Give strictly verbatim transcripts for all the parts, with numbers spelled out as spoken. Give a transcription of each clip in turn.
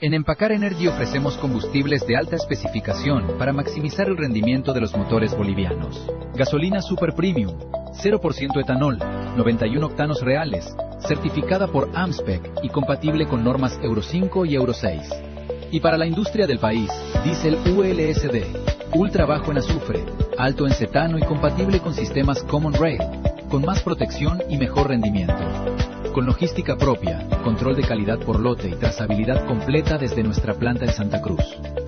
En Empacar Energy ofrecemos combustibles de alta especificación para maximizar el rendimiento de los motores bolivianos. Gasolina Super Premium, cero por ciento etanol, noventa y uno octanos reales, certificada por AMSPEC y compatible con normas Euro cinco y Euro seis. Y para la industria del país, diésel U L S D, ultra bajo en azufre, alto en cetano y compatible con sistemas Common Rail, con más protección y mejor rendimiento. Con logística propia, control de calidad por lote y trazabilidad completa desde nuestra planta en Santa Cruz.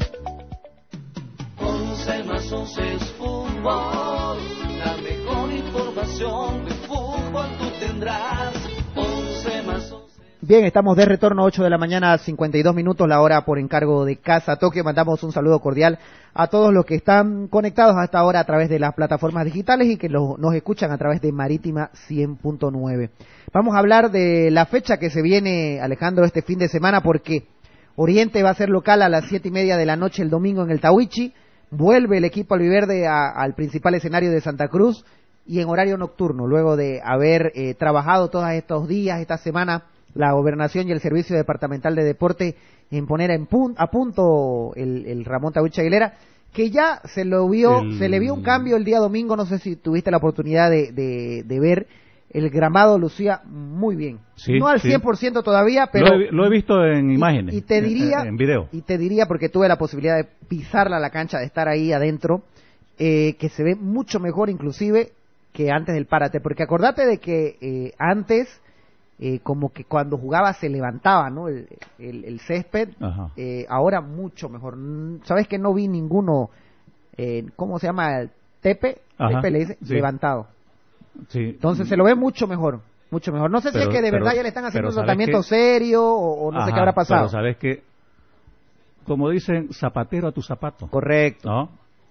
once más once es fútbol, la mejor información de fútbol tú tendrás. once más once. Bien, estamos de retorno, ocho de la mañana, cincuenta y dos minutos, la hora por encargo de Casa Tokio. Mandamos un saludo cordial a todos los que están conectados hasta ahora a través de las plataformas digitales y que lo, nos escuchan a través de Marítima cien punto nueve. Vamos a hablar de la fecha que se viene, Alejandro, este fin de semana, porque Oriente va a ser local a las siete y media de la noche el domingo en el Tahuichi. Vuelve el equipo albiverde a, al principal escenario de Santa Cruz y en horario nocturno, luego de haber eh, trabajado todos estos días, esta semana, la Gobernación y el Servicio Departamental de Deporte en poner en pun a punto el, el Ramón Tahuichi Aguilera, que ya se lo vio, el... se le vio un cambio el día domingo. No sé si tuviste la oportunidad de, de, de ver. El gramado lucía muy bien. Sí, no al sí. cien por ciento todavía, pero... Lo he, lo he visto en imágenes, y, y te diría, en, en video. Y te diría, porque tuve la posibilidad de pisarla a la cancha, de estar ahí adentro, eh, que se ve mucho mejor inclusive que antes del párate. Porque acordate de que eh, antes, eh, como que cuando jugaba se levantaba, ¿no? El, el, el césped, eh, ahora mucho mejor. ¿Sabes que no vi ninguno, eh, ¿cómo se llama? Tepe, Ajá, Tepe le dice, sí. levantado. Sí. Entonces se lo ve mucho mejor, mucho mejor. No sé pero, si es que de pero, verdad ya le están haciendo un pero tratamiento que... serio o, o no Ajá, sé qué habrá pasado. Pero sabes que, como dicen, zapatero a tu zapato. Correcto. ¿No?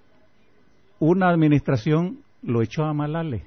Una administración lo echó a Malale.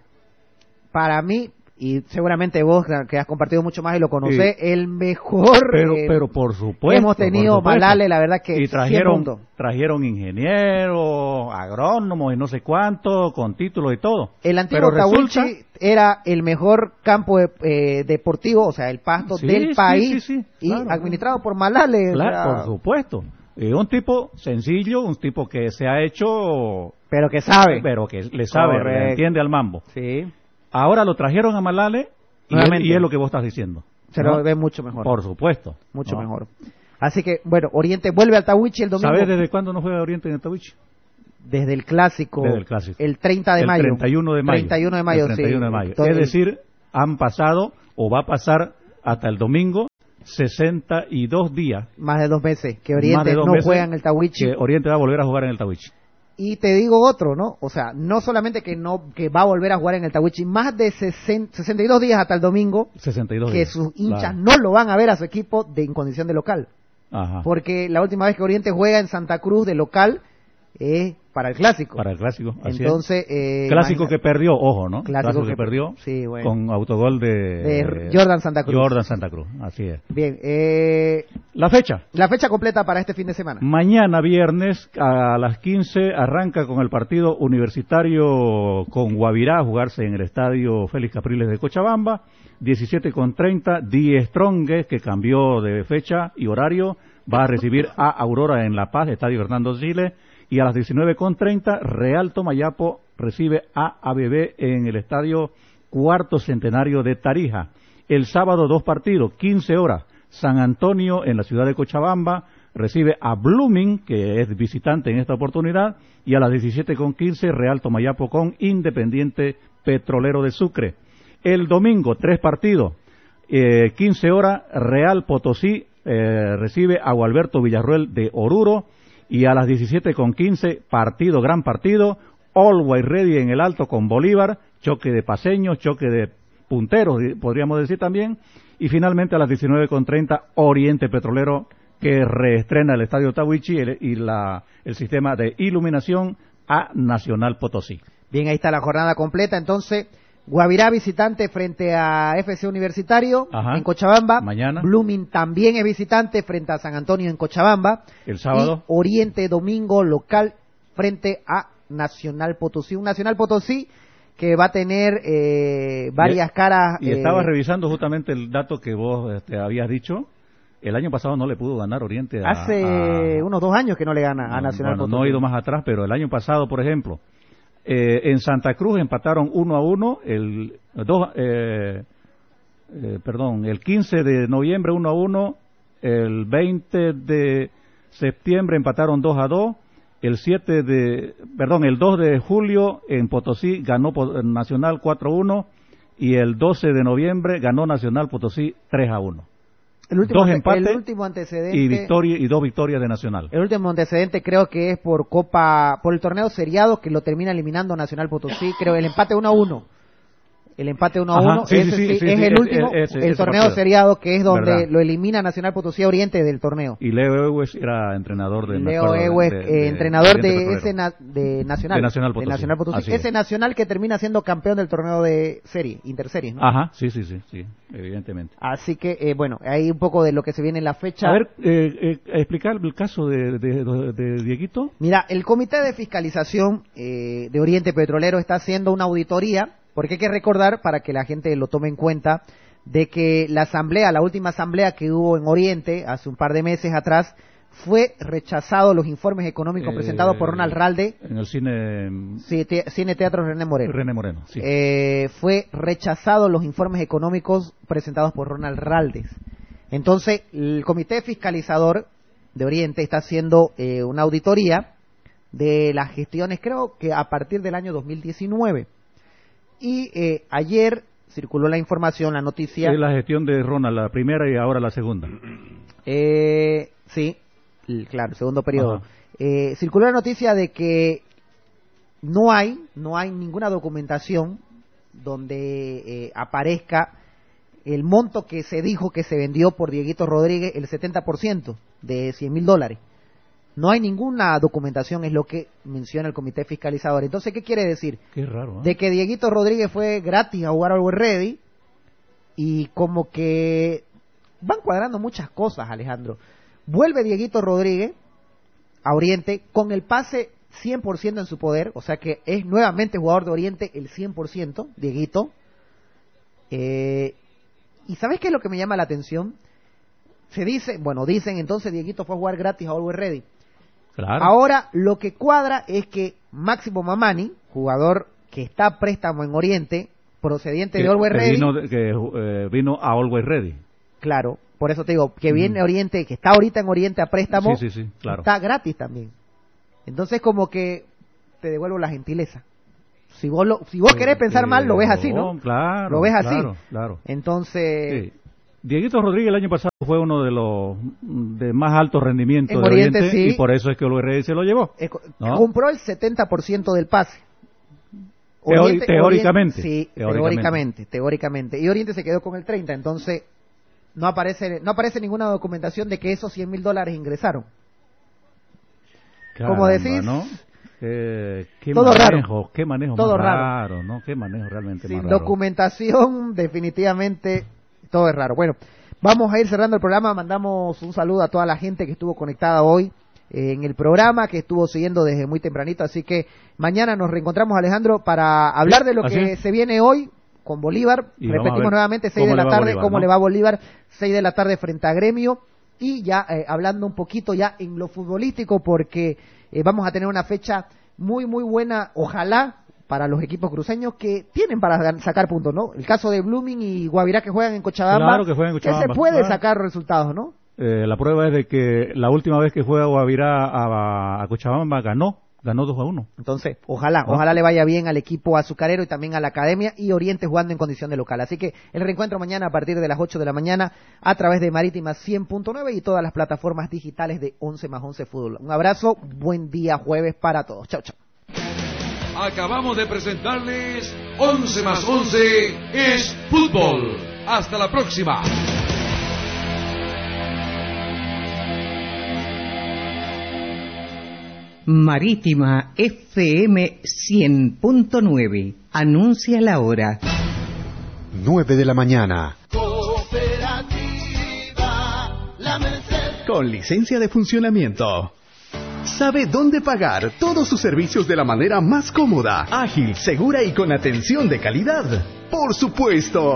Para mí, y seguramente vos que has compartido mucho más y lo conocés, sí. el mejor pero, eh, pero por supuesto, hemos tenido Malale, la verdad que y trajeron, trajeron ingenieros, agrónomos y no sé cuánto, con títulos y todo. El antiguo Tahuichi resulta... era el mejor campo de, eh, deportivo, o sea, el pasto sí, del sí, país, sí, sí, y claro, administrado por Malale. Claro, o sea, por supuesto. Eh, un tipo sencillo, un tipo que se ha hecho... Pero que sabe. Pero que le sabe, le entiende al mambo. Sí. Ahora lo trajeron a Malale y, él, y es lo que vos estás diciendo. Se ¿no? lo ve mucho mejor. Por supuesto. Mucho ¿no? mejor. Así que, bueno, Oriente vuelve al Tahuichi el domingo. ¿Sabes desde cuándo no juega Oriente en el Tahuichi? Desde el clásico. Desde el clásico. El treinta de el mayo. treinta y uno de mayo. treinta y uno de mayo, el treinta y uno sí. de mayo. Es decir, han pasado o va a pasar hasta el domingo sesenta y dos días. Más de dos meses que Oriente no juega en el Tahuichi. Que Oriente va a volver a jugar en el Tahuichi. Y te digo otro, ¿no? O sea, no solamente que no que va a volver a jugar en el Tahuichi, más de sesenta, sesenta y dos días hasta el domingo, sesenta y dos que días, sus hinchas claro. no lo van a ver a su equipo de en condición de local. Ajá. Porque la última vez que Oriente juega en Santa Cruz de local es eh, para el clásico. Para el clásico, así Entonces, es. Eh, clásico imagina... que perdió, ojo, ¿no? Clásico, clásico que, que perdió sí, bueno. con autogol de, de Jordan Santa Cruz. Jordan Santa Cruz, así es. Bien, eh... la fecha. La fecha completa para este fin de semana. Mañana viernes a las quince arranca con el partido universitario con Guavirá, a jugarse en el estadio Félix Capriles de Cochabamba. diecisiete con treinta, Die Strongest, que cambió de fecha y horario, va a recibir a Aurora en La Paz, estadio Fernando Siles. Y a las diecinueve con treinta, Real Tomayapo recibe a A B B en el estadio Cuarto Centenario de Tarija. El sábado dos partidos, quince horas, San Antonio en la ciudad de Cochabamba recibe a Blooming, que es visitante en esta oportunidad, y a las diecisiete con quince, Real Tomayapo con Independiente Petrolero de Sucre. El domingo, tres partidos, eh, quince horas, Real Potosí eh, recibe a Gualberto Villarruel de Oruro. Y a las diecisiete con quince, partido, gran partido, Always Ready en el Alto con Bolívar, choque de paseños, choque de punteros, podríamos decir también, y finalmente a las diecinueve con treinta, Oriente Petrolero, que reestrena el Estadio Tahuichi y la, el sistema de iluminación a Nacional Potosí. Bien, ahí está la jornada completa, entonces... Guavirá visitante frente a F C Universitario. Ajá. En Cochabamba. Mañana. Blooming también es visitante frente a San Antonio en Cochabamba. El sábado. Y Oriente domingo local frente a Nacional Potosí. Un Nacional Potosí que va a tener eh, varias y, caras. Y eh, estaba revisando justamente el dato que vos este, habías dicho. El año pasado no le pudo ganar Oriente a... Hace a, unos dos años que no le gana no, a Nacional bueno, Potosí. No he ido más atrás, pero el año pasado, por ejemplo, eh, en Santa Cruz empataron uno a uno, el, dos, eh, eh, perdón, el quince de noviembre uno a uno, el veinte de septiembre empataron dos a dos, el siete de, perdón, el dos de julio en Potosí ganó Nacional cuatro a uno y el doce de noviembre ganó Nacional Potosí tres a uno. El último, dos ante, empates el último antecedente y victoria y dos victorias de Nacional. El último antecedente creo que es por Copa, por el torneo seriado que lo termina eliminando Nacional Potosí, creo el empate uno a uno. El empate uno a uno, sí, ese sí, sí, sí, es sí, el ese, último, ese, el ese torneo partido. seriado que es donde ¿Verdad? lo elimina Nacional Potosí a Oriente del torneo. Y Leo Ewes era entrenador de... Leo Ewes, eh, entrenador de, de ese na, de Nacional, de Nacional Potosí. De Nacional Potosí. Ese es. Nacional que termina siendo campeón del torneo de serie, interseries, ¿no? Ajá, sí, sí, sí, sí, evidentemente. Así que, eh, bueno, hay un poco de lo que se viene en la fecha. A ver, eh, eh, explicar el caso de, de, de, de Dieguito. Mira, el Comité de Fiscalización eh, de Oriente Petrolero está haciendo una auditoría, porque hay que recordar, para que la gente lo tome en cuenta, de que la asamblea, la última asamblea que hubo en Oriente, hace un par de meses atrás, fue rechazado los informes económicos eh, presentados por Ronald Ralde. En el cine... Sí, te, Cine Teatro René Moreno. René Moreno, sí. Eh, fue rechazado los informes económicos presentados por Ronald Raldes. Entonces, el Comité Fiscalizador de Oriente está haciendo eh, una auditoría de las gestiones, creo que a partir del año dos mil diecinueve. Y eh, ayer circuló la información, la noticia... Es la gestión de Ronald, la primera y ahora la segunda. Eh, sí, claro, el segundo periodo. Eh, circuló la noticia de que no hay, no hay ninguna documentación donde eh, aparezca el monto que se dijo que se vendió por Dieguito Rodríguez, el setenta por ciento de cien mil dólares. No hay ninguna documentación, es lo que menciona el Comité Fiscalizador. Entonces, ¿qué quiere decir? Qué raro, ¿eh? De que Dieguito Rodríguez fue gratis a jugar Always Ready y como que van cuadrando muchas cosas, Alejandro. Vuelve Dieguito Rodríguez a Oriente con el pase cien por ciento en su poder, o sea que es nuevamente jugador de Oriente el cien por ciento, Dieguito. Eh, ¿Y sabes qué es lo que me llama la atención? Se dice, bueno, dicen entonces Dieguito fue a jugar gratis a Always Ready. Claro. Ahora lo que cuadra es que Máximo Mamani, jugador que está a préstamo en Oriente, procediente que, de Always que Ready, vino, que eh, vino a Always Ready. Claro, por eso te digo, que viene mm. Oriente, que está ahorita en Oriente a préstamo, sí, sí, sí, claro. Está gratis también. Entonces como que te devuelvo la gentileza. Si vos lo, si vos eh, querés pensar eh, mal, lo ves así, ¿no? Claro, lo ves así. Claro, claro. Entonces... Sí. Dieguito Rodríguez el año pasado fue uno de los de más altos rendimientos en de Oriente, Oriente sí. Y por eso es que Always Ready se lo llevó. Eh, ¿no? Compró el setenta por ciento del pase. Oriente, teóricamente, Oriente, sí, teóricamente. teóricamente, teóricamente. Y Oriente se quedó con el treinta, entonces no aparece no aparece ninguna documentación de que esos cien mil dólares ingresaron. Caramba, como decís, ¿no? Eh, qué todo manejo, raro. Qué manejo todo más raro. raro, ¿no? Qué manejo realmente Sin más raro. documentación, definitivamente, todo es raro. Bueno, vamos a ir cerrando el programa. Mandamos un saludo a toda la gente que estuvo conectada hoy eh, en el programa, que estuvo siguiendo desde muy tempranito. Así que mañana nos reencontramos, Alejandro, para hablar de lo que es. se viene hoy con Bolívar. Y repetimos nuevamente, seis de la tarde, Bolívar, cómo ¿no? le va a Bolívar, seis de la tarde frente a Gremio. Y ya eh, hablando un poquito ya en lo futbolístico, porque eh, vamos a tener una fecha muy, muy buena, ojalá, para los equipos cruceños que tienen para sacar puntos, ¿no? El caso de Blooming y Guavirá que juegan en Cochabamba, claro que, juegan en Cochabamba. que se puede claro. sacar resultados, ¿no? Eh, la prueba es de que la última vez que juega Guavirá a, a Cochabamba ganó, ganó dos a uno. Entonces, ojalá, ¿no? ojalá le vaya bien al equipo azucarero y también a la academia, y Oriente jugando en condición de local. Así que el reencuentro mañana a partir de las ocho de la mañana a través de Marítima cien punto nueve y todas las plataformas digitales de once más once Fútbol. Un abrazo, buen día jueves para todos. Chau, chau. Acabamos de presentarles once más once es fútbol. Hasta la próxima. Marítima F M cien punto nueve. Anuncia la hora. nueve de la mañana. Cooperativa La Merced. Con licencia de funcionamiento. Sabe dónde pagar todos sus servicios de la manera más cómoda, ágil, segura y con atención de calidad. Por supuesto,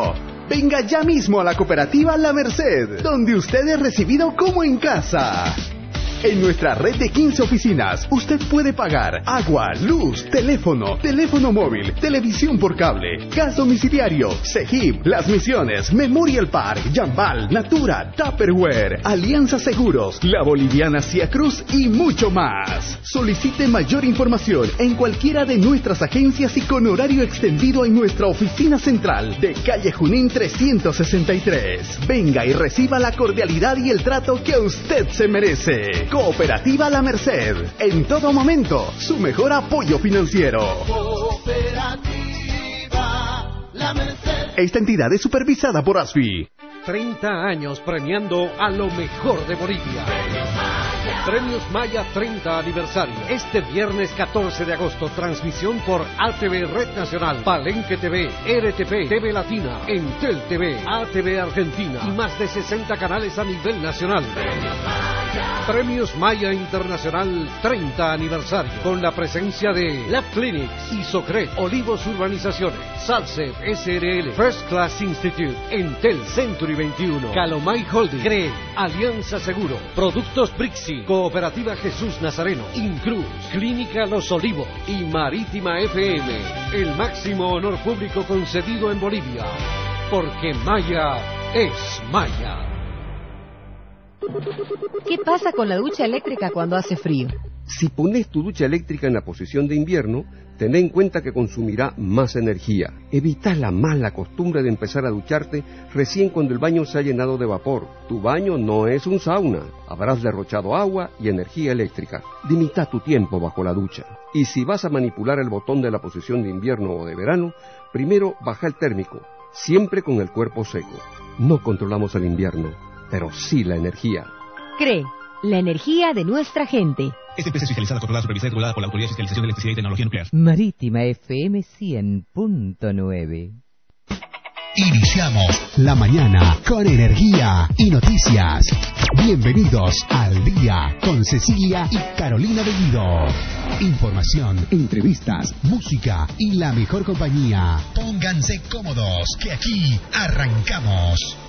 Venga ya mismo a la cooperativa La Merced, donde usted es recibido como en casa. En nuestra red de quince oficinas, usted puede pagar agua, luz, teléfono, teléfono móvil, televisión por cable, gas domiciliario, Cegip, Las Misiones, Memorial Park, Jambal, Natura, Tupperware, Alianza Seguros, La Boliviana Cia Cruz y mucho más. Solicite mayor información en cualquiera de nuestras agencias y con horario extendido en nuestra oficina central de calle Junín trescientos sesenta y tres. Venga y reciba la cordialidad y el trato que usted se merece. Cooperativa La Merced, en todo momento, su mejor apoyo financiero. Cooperativa La Merced. Esta entidad es supervisada por A S F I. treinta años premiando a lo mejor de Bolivia. Premios Maya treinta aniversario. Este viernes catorce de agosto, transmisión por A T V Red Nacional, Palenque T V, R T P, T V Latina, Entel T V, A T V Argentina y más de sesenta canales a nivel nacional. Premios Maya Internacional treinta aniversario, con la presencia de Lab Clinics, Isocred, Olivos Urbanizaciones, Salsef S R L, First Class Institute, Entel Century veintiuno, Calomay Holding, CREE, Alianza Seguro, Productos Brixi, Cooperativa Jesús Nazareno, Incruz, Clínica Los Olivos y Marítima F M. El máximo honor público concedido en Bolivia, porque Maya es Maya. ¿Qué pasa con la ducha eléctrica cuando hace frío? Si pones tu ducha eléctrica en la posición de invierno, ten en cuenta que consumirá más energía. Evita la mala costumbre de empezar a ducharte recién cuando el baño se ha llenado de vapor. Tu baño no es un sauna. Habrás derrochado agua y energía eléctrica. Limita tu tiempo bajo la ducha. Y si vas a manipular el botón de la posición de invierno o de verano, primero baja el térmico, siempre con el cuerpo seco. No controlamos el invierno, pero sí la energía. CREE, la energía de nuestra gente. Esta empresa es fiscalizada, controlada, supervisada y regulada por la Autoridad de Fiscalización de Electricidad y Tecnología Nuclear. Marítima F M cien punto nueve. Iniciamos la mañana con energía y noticias. Bienvenidos al día con Cecilia y Carolina Bellido. Información, entrevistas, música y la mejor compañía. Pónganse cómodos, que aquí arrancamos.